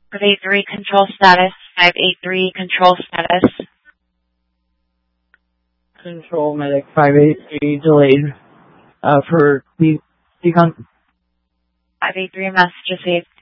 583 control status. 583 control status. Control medic 583 delayed for decon. 583 message received.